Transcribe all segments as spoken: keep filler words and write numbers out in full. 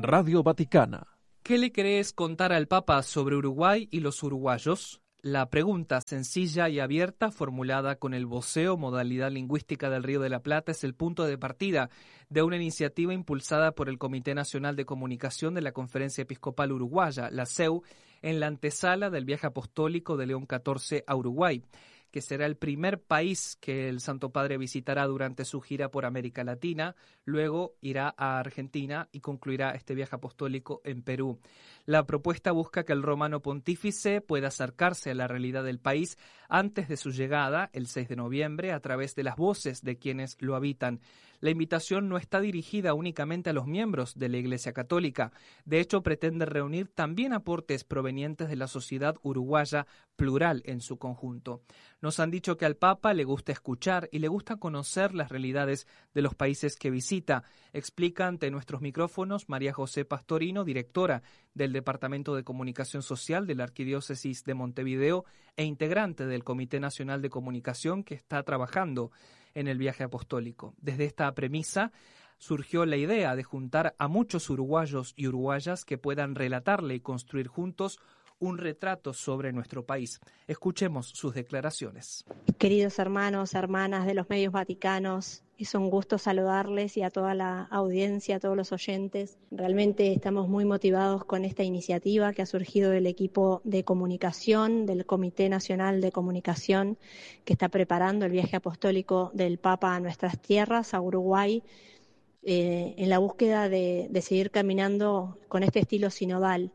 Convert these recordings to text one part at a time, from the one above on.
Radio Vaticana. ¿Qué le querés contar al Papa sobre Uruguay y los uruguayos? La pregunta sencilla y abierta, formulada con el voceo, modalidad lingüística del Río de la Plata, es el punto de partida de una iniciativa impulsada por el Comité Nacional de Comunicación de la Conferencia Episcopal Uruguaya, la C E U, en la antesala del viaje apostólico de León catorce a Uruguay, que será el primer país que el Santo Padre visitará durante su gira por América Latina. Luego irá a Argentina y concluirá este viaje apostólico en Perú. La propuesta busca que el romano pontífice pueda acercarse a la realidad del país antes de su llegada, el seis de noviembre, a través de las voces de quienes lo habitan. La invitación no está dirigida únicamente a los miembros de la Iglesia Católica. De hecho, pretende reunir también aportes provenientes de la sociedad uruguaya plural en su conjunto. Nos han dicho que al Papa le gusta escuchar y le gusta conocer las realidades de los países que visita. Explica ante nuestros micrófonos María José Pastorino, directora del Departamento de Comunicación Social de la Arquidiócesis de Montevideo e integrante del Comité Nacional de Comunicación que está trabajando en el viaje apostólico. Desde esta premisa surgió la idea de juntar a muchos uruguayos y uruguayas que puedan relatarle y construir juntos un retrato sobre nuestro país. Escuchemos sus declaraciones. Queridos hermanos, hermanas de los medios vaticanos, es un gusto saludarles y a toda la audiencia, a todos los oyentes. Realmente estamos muy motivados con esta iniciativa que ha surgido del equipo de comunicación, del Comité Nacional de Comunicación, que está preparando el viaje apostólico del Papa a nuestras tierras, a Uruguay, eh, en la búsqueda de, de seguir caminando con este estilo sinodal.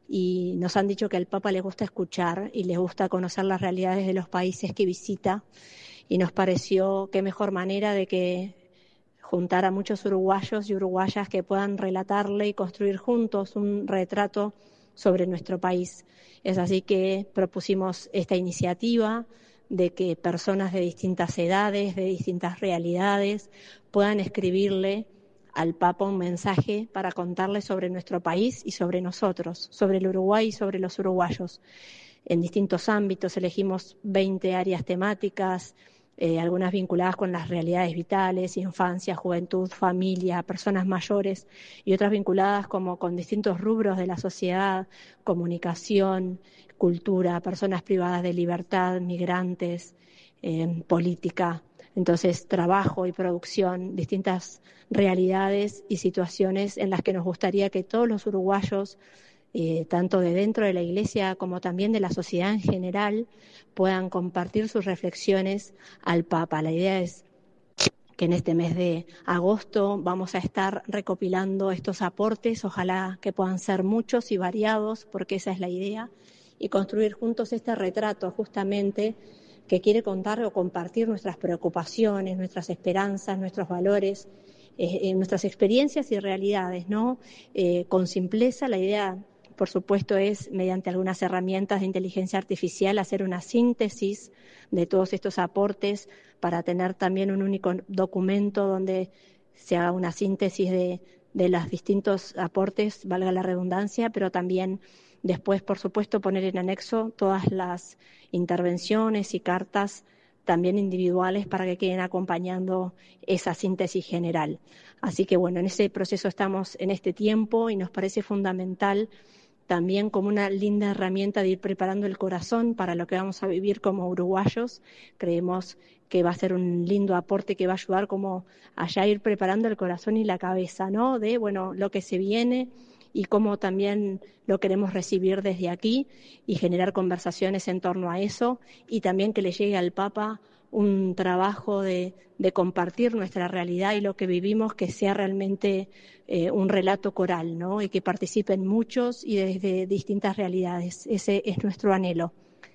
Y nos han dicho que al Papa le gusta escuchar y le gusta conocer las realidades de los países que visita, y nos pareció qué mejor manera de que juntar a muchos uruguayos y uruguayas que puedan relatarle y construir juntos un retrato sobre nuestro país. Es así que propusimos esta iniciativa de que personas de distintas edades, de distintas realidades, puedan escribirle al Papa un mensaje para contarle sobre nuestro país y sobre nosotros, sobre el Uruguay y sobre los uruguayos. En distintos ámbitos elegimos veinte áreas temáticas, eh, algunas vinculadas con las realidades vitales, infancia, juventud, familia, personas mayores, y otras vinculadas como con distintos rubros de la sociedad, comunicación, cultura, personas privadas de libertad, migrantes, eh, política. Entonces, trabajo y producción, distintas realidades y situaciones en las que nos gustaría que todos los uruguayos, eh, tanto de dentro de la Iglesia como también de la sociedad en general, puedan compartir sus reflexiones al Papa. La idea es que en este mes de agosto vamos a estar recopilando estos aportes, ojalá que puedan ser muchos y variados, porque esa es la idea, y construir juntos este retrato justamente que quiere contar o compartir nuestras preocupaciones, nuestras esperanzas, nuestros valores, eh, nuestras experiencias y realidades, ¿no? Eh, con simpleza, la idea, por supuesto, es, mediante algunas herramientas de inteligencia artificial, hacer una síntesis de todos estos aportes para tener también un único documento donde se haga una síntesis de, de los distintos aportes, valga la redundancia, pero también después, por supuesto, poner en anexo todas las intervenciones y cartas también individuales para que queden acompañando esa síntesis general. Así que, bueno, en ese proceso estamos en este tiempo y nos parece fundamental también como una linda herramienta de ir preparando el corazón para lo que vamos a vivir como uruguayos. Creemos que va a ser un lindo aporte que va a ayudar como a ya ir preparando el corazón y la cabeza, ¿no? De, bueno, lo que se viene y cómo también lo queremos recibir desde aquí y generar conversaciones en torno a eso, y también que le llegue al Papa un trabajo de, de compartir nuestra realidad y lo que vivimos, que sea realmente eh, un relato coral, ¿no? Y que participen muchos y desde distintas realidades. Ese es nuestro anhelo.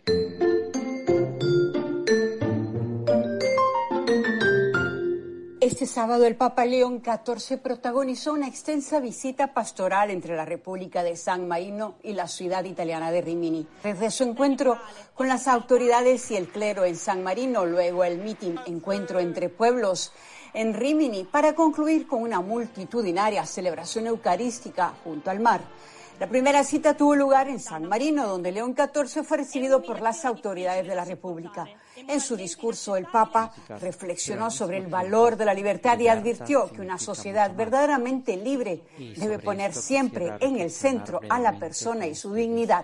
Este sábado el Papa León catorce protagonizó una extensa visita pastoral entre la República de San Marino y la ciudad italiana de Rimini. Desde su encuentro con las autoridades y el clero en San Marino, luego el mitin Encuentro entre Pueblos en Rimini, para concluir con una multitudinaria celebración eucarística junto al mar. La primera cita tuvo lugar en San Marino, donde León catorce fue recibido por las autoridades de la República. En su discurso, el Papa reflexionó sobre el valor de la libertad y advirtió que una sociedad verdaderamente libre debe poner siempre en el centro a la persona y su dignidad.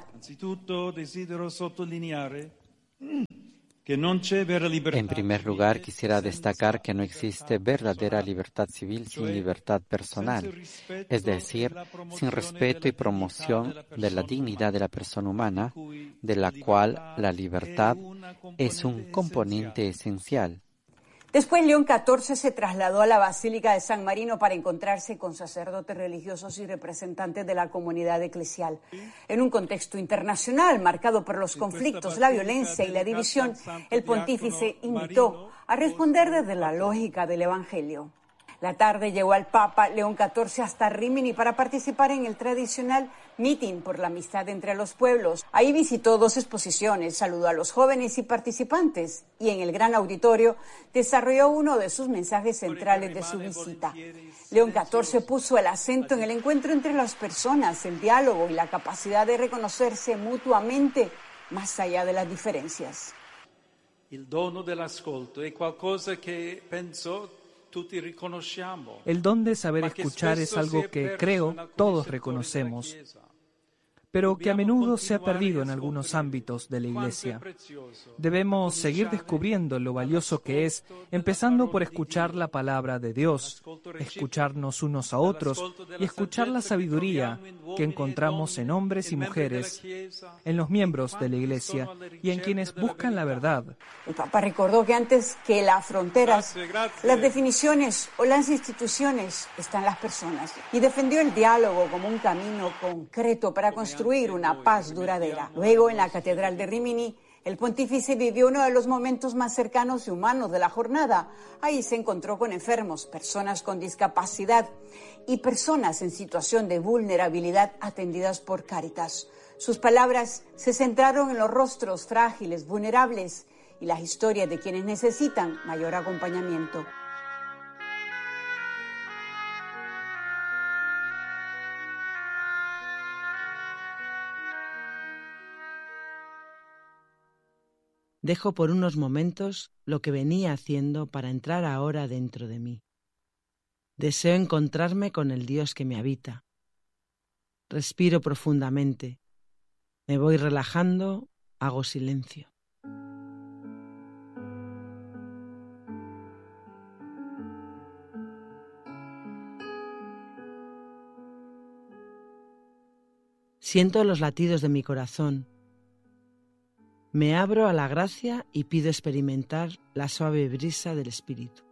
En primer lugar, quisiera destacar que no existe verdadera libertad civil sin libertad personal, es decir, sin respeto y promoción de la dignidad de la persona humana, de la cual la libertad es un componente esencial. Después, León catorce se trasladó a la Basílica de San Marino para encontrarse con sacerdotes religiosos y representantes de la comunidad eclesial. En un contexto internacional marcado por los conflictos, la violencia y la división, el pontífice invitó a responder desde la lógica del Evangelio. La tarde llegó al Papa León catorce hasta Rímini para participar en el tradicional meeting por la amistad entre los pueblos. Ahí visitó dos exposiciones, saludó a los jóvenes y participantes y en el gran auditorio desarrolló uno de sus mensajes centrales de su visita. León catorce puso el acento en el encuentro entre las personas, el diálogo y la capacidad de reconocerse mutuamente más allá de las diferencias. El dono dell'ascolto è qualcosa che penso El don de saber escuchar es algo que, creo, todos reconocemos, pero que a menudo se ha perdido en algunos ámbitos de la Iglesia. Debemos seguir descubriendo lo valioso que es, empezando por escuchar la palabra de Dios, escucharnos unos a otros y escuchar la sabiduría que encontramos en hombres y mujeres, en los miembros de la Iglesia y en quienes buscan la verdad. El Papa recordó que antes que las fronteras, las definiciones o las instituciones están las personas y defendió el diálogo como un camino concreto para construir una paz duradera. Luego, en la Catedral de Rímini, el pontífice vivió uno de los momentos más cercanos y humanos de la jornada. Ahí se encontró con enfermos, personas con discapacidad y personas en situación de vulnerabilidad atendidas por Cáritas. Sus palabras se centraron en los rostros frágiles, vulnerables y las historias de quienes necesitan mayor acompañamiento. Dejo por unos momentos lo que venía haciendo para entrar ahora dentro de mí. Deseo encontrarme con el Dios que me habita. Respiro profundamente. Me voy relajando, hago silencio. Siento los latidos de mi corazón. Me abro a la gracia y pido experimentar la suave brisa del Espíritu.